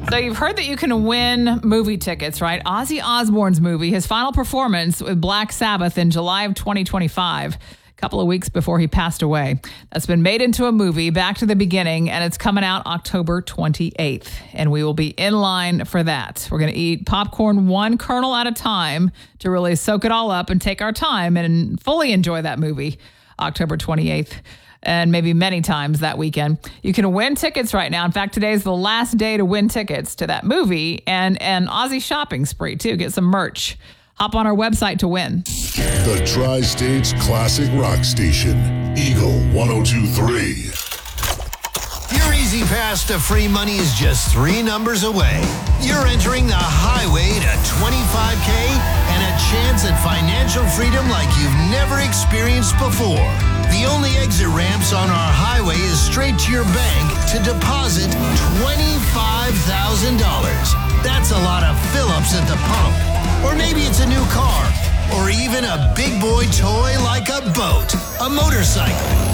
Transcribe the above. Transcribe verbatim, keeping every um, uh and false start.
So you've heard that you can win movie tickets, right? Ozzy Osbourne's movie, his final performance with Black Sabbath in July of twenty twenty-five, a couple of weeks before he passed away. That's been made into a movie, Back to the Beginning, and it's coming out October twenty-eighth. And we will be in line for that. We're going to eat popcorn one kernel at a time to really soak it all up and take our time and fully enjoy that movie October twenty-eighth. And maybe many times that weekend. You can win tickets right now. In fact, today is the last day to win tickets to that movie and an Aussie shopping spree, too. Get some merch. Hop on our website to win. The Tri-States Classic Rock Station, Eagle one oh two point three. Your easy pass to free money is just three numbers away. You're entering the highway to twenty-five K and a chance at financial freedom like you've never experienced before. The only exit ramps on our highway is straight to your bank to deposit twenty-five thousand dollars. That's a lot of fill-ups at the pump. Or maybe it's a new car. Or even a big boy toy like a boat, a motorcycle,